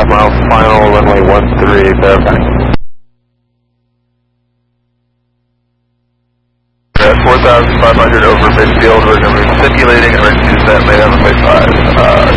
miles final, runway 13, verifying. At 4,500 over midfield, we're going to be simulating emergency descent, lay down runway 5.